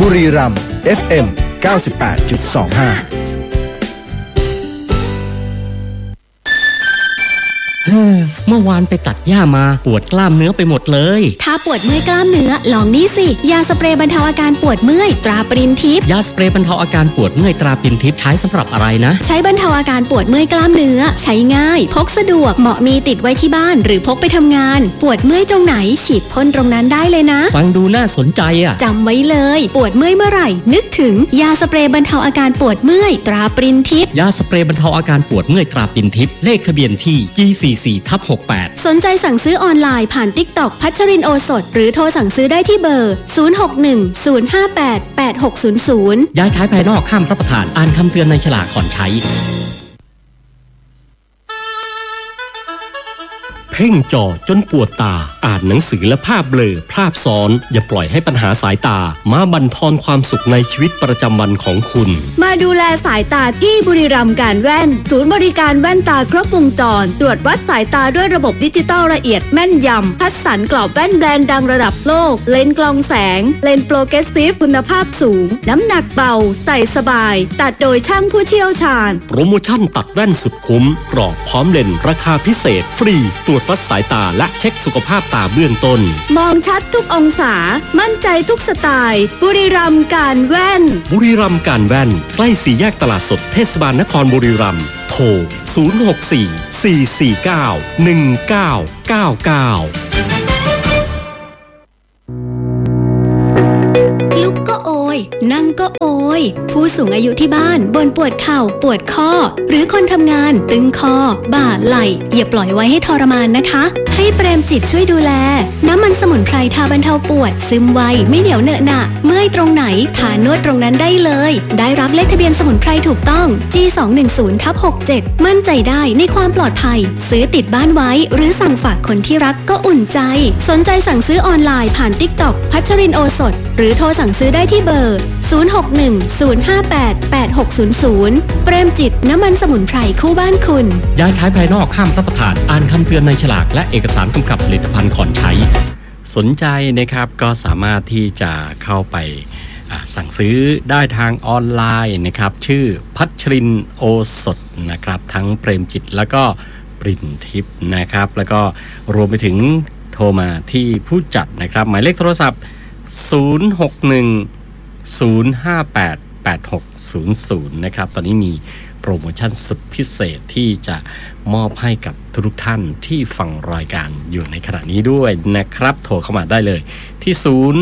บุรีรัมย์ FM 98.25 เมื่อวานไปตัดหญ้ามาปวดกล้ามเนื้อไปหมดเลยถ้าปวดเมื่อยกล้ามเนื้อลองนี่สิยาสเปรย์บรรเทาอาการปวดเมื่อยตราปรินทิพย์ยาสเปรย์บรรเทาอาการปวดเมื่อยตราปรินทิพย์ใช้สำหรับอะไรนะใช้บรรเทาอาการปวดเมื่อยกล้ามเนื้อใช้ง่ายพกสะดวกเหมาะมีติดไว้ที่บ้านหรือพกไปทำงานปวดเมื่อยตรงไหนฉีดพ่นตรงนั้นได้เลยนะฟังดูน่าสนใจจำไว้เลยปวดเมื่อยเมื่อไหร่นึกถึงยาสเปรย์บรรเทาอาการปวดเมื่อยตราปรินทิพย์ยาสเปรย์บรรเทาอาการปวดเมื่อยตราปรินทิพย์เลขทะเบียนที่ G44/68 สนใจสั่งซื้อออนไลน์ผ่าน TikTok พัชรินโอสถหรือโทรสั่งซื้อได้ที่เบอร์ 0610588600 ย้ายใช้ภายนอกข้ามรับประทานอ่านคำเตือนในฉลากก่อนใช้เพ่งจ่อจนปวดตาอ่านหนังสือและภาพเบลอภาพซ้อนอย่าปล่อยให้ปัญหาสายตามาบั่นทอนความสุขในชีวิตประจำวันของคุณมาดูแลสายตาที่บุรีรัมย์การแว่นศูนย์บริการแว่นตาครบวงจรตรวจวัดสายตาด้วยระบบดิจิตอลละเอียดแม่นยำคัดสรรกรอบแว่นแบรนด์ดังระดับโลกเลนส์กรองแสงเลนส์โปรเกรสซีฟคุณภาพสูงน้ำหนักเบาใส่สบายตัดโดยช่างผู้เชี่ยวชาญโปรโมชั่นตัดแว่นสุดคุ้มกรอบพร้อมเลนส์ราคาพิเศษฟรีตรวจวัดสายตาและเช็คสุขภาพตาเบื้องต้นมองชัดทุกองศามั่นใจทุกสไตล์บุรีรัมย์การแว่นบุรีรัมย์การแว่นใกล้สี่แยกตลาดสดเทศบาลนครบุรีรัมย์โทร 064-449-1999ลุกก็โอยนั่งก็โอยผู้สูงอายุที่บ้านบ่นปวดเข่าปวดข้อหรือคนทำงานตึงคอบ่าไหล่อย่าปล่อยไว้ให้ทรมานนะคะให้เปรมจิตช่วยดูแลน้ำมันสมุนไพรทาบรรเทาปวดซึมไวไม่เหนียวเหนอะหนะเมื่อยตรงไหนทานวดตรงนั้นได้เลยได้รับเลขทะเบียนสมุนไพรถูกต้อง G210/67 มั่นใจได้ในความปลอดภัยซื้อติดบ้านไว้หรือสั่งฝากคนที่รักก็อุ่นใจสนใจสั่งซื้อออนไลน์ผ่าน TikTok พัชรินโอสถหรือโทรสั่งซื้อได้ที่เบอร์ 0610588600 เปรมจิตน้ำมันสมุนไพรคู่บ้านคุณย้ายใช้ภายนอกข้ามรับประทานอ่านคำเตือนในฉลากและเอกสารกำกับผลิตภัณฑ์ก่อนใช้สนใจนะครับก็สามารถที่จะเข้าไปสั่งซื้อได้ทางออนไลน์นะครับชื่อพัชรินโอสถนะครับทั้งเปรมจิตแล้วก็ปรินทิพย์นะครับแล้วก็รวมไปถึงโทรมาที่ผู้จัดนะครับหมายเลขโทรศัพท์061-058-8600นะครับตอนนี้มีโปรโมชั่นสุดพิเศษที่จะมอบให้กับทุกท่านที่ฟังรายการอยู่ในขณะนี้ด้วยนะครับโทรเข้ามาได้เลยที่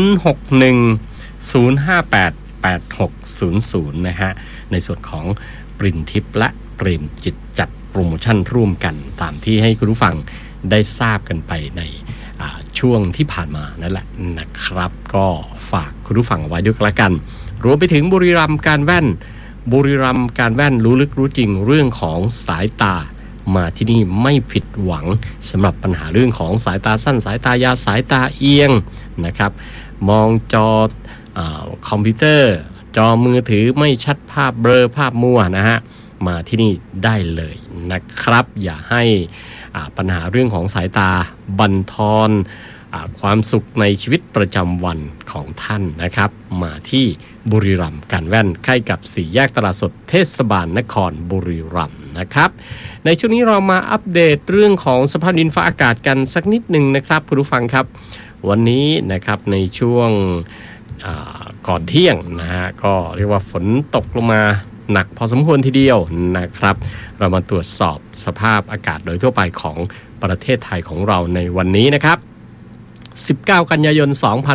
061-058-8600นะฮะในส่วนของปรินทิพย์และเปรมจิตจัดโปรโมชั่นร่วมกันตามที่ให้คุณผู้ฟังได้ทราบกันไปในช่วงที่ผ่านมานั่นแหละนะครับก็ฝากคุณผู้ฟังเอาไว้ด้วยกันละกันรวมไปถึงบุรีรัมย์การแว่นบุรีรัมย์การแว่นรู้ลึกรู้จริงเรื่องของสายตามาที่นี่ไม่ผิดหวังสำหรับปัญหาเรื่องของสายตาสั้นสายตายาวสายตาเอียงนะครับมองจอคอมพิวเตอร์จอมือถือไม่ชัดภาพเบลอภาพมั่วนะฮะมาที่นี่ได้เลยนะครับอย่าให้ปัญหาเรื่องของสายตาบั่นทอนความสุขในชีวิตประจำวันของท่านนะครับมาที่บุรีรัมย์การแว่นใกล้กับสี่แยกตลาดสดเทศบาลนครบุรีรัมย์นะครับในช่วงนี้เรามาอัปเดตเรื่องของสภาพดินฟ้าอากาศกันสักนิดหนึ่งนะครับคุณผู้ฟังครับวันนี้นะครับในช่วงก่อนเที่ยงนะฮะก็เรียกว่าฝนตกลงมาหนักพอสมควรทีเดียวนะครับเรามาตรวจสอบสภาพอากาศโดยทั่วไปของประเทศไทยของเราในวันนี้นะครับ19 กันยายน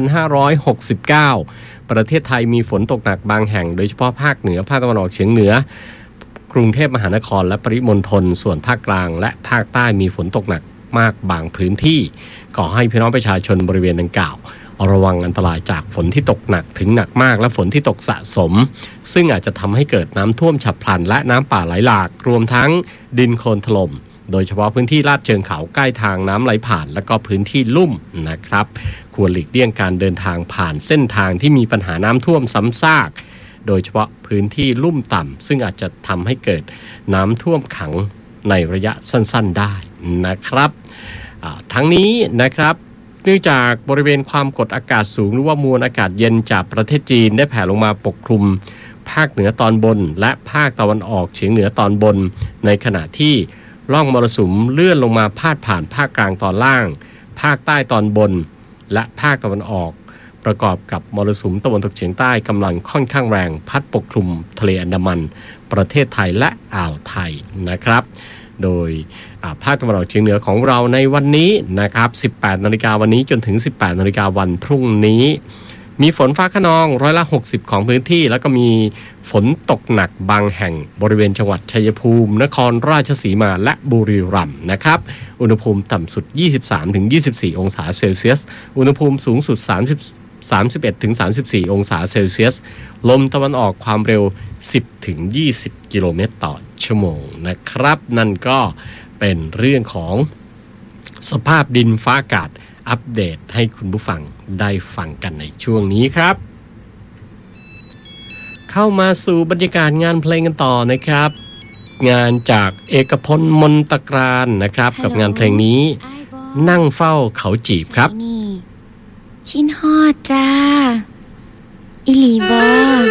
2569 ประเทศไทยมีฝนตกหนักบางแห่งโดยเฉพาะภาคเหนือภาคตะวันออกเฉียงเหนือกรุงเทพมหานครและปริมณฑลส่วนภาคกลางและภาคใต้มีฝนตกหนักมากบางพื้นที่ขอให้พี่น้องประชาชนบริเวณดังกล่าวระวังอันตรายจากฝนที่ตกหนักถึงหนักมากและฝนที่ตกสะสมซึ่งอาจจะทำให้เกิดน้ำท่วมฉับพลันและน้ำป่าไหลหลากรวมทั้งดินโคลนถล่มโดยเฉพาะพื้นที่ลาดเชิงเขาใกล้ทางน้ำไหลผ่านและก็พื้นที่ลุ่มนะครับควรหลีกเลี่ยงการเดินทางผ่านเส้นทางที่มีปัญหาน้ำท่วมซ้ำซากโดยเฉพาะพื้นที่ลุ่มต่ำซึ่งอาจจะทำให้เกิดน้ำท่วมขังในระยะสั้นๆได้นะครับทั้งนี้นะครับเนื่องจากบริเวณความกดอากาศสูงหรือว่ามวลอากาศเย็นจากประเทศจีนได้แผ่ลงมาปกคลุมภาคเหนือตอนบนและภาคตะวันออกเฉียงเหนือตอนบนในขณะที่ร่องมรสุมเลื่อนลงมาพาดผ่านภาคกลางตอนล่างภาคใต้ตอนบนและภาคตะวันออกประกอบกับมรสุมตะวันตกเฉียงใต้กำลังค่อนข้างแรงพัดปกคลุมทะเลอันดามันประเทศไทยและอ่าวไทยนะครับโดยภาคตะวันออกเฉียงเหนือของเราในวันนี้นะครับ 18 นาฬิกาวันนี้จนถึง 18 นาฬิกาวันพรุ่งนี้มีฝนฟ้าคะนอง60%ของพื้นที่แล้วก็มีฝนตกหนักบางแห่งบริเวณจังหวัดชัยภูมินครราชสีมาและบุรีรัมย์นะครับอุณหภูมิต่ำสุด 23-24 องศาเซลเซียสอุณหภูมิสูงสุด 31-34 องศาเซลเซียสลมตะวันออกความเร็ว 10-20 กิโลเมตรต่อชั่วโมงนะครับนั่นก็เป็นเรื่องของสภาพดินฟ้าอากาศอัปเดตให้คุณผู้ฟังได้ฟังกันในช่วงนี้ครับเข้ามาสู่บรรยากาศงานเพลงกันต่อนะครับงานจากเอกพลมนตกรานนะครับกับงานเพลงนี้นั่งเฝ้าเขาจีบครับคิดฮอดจ้าอิหลีบอ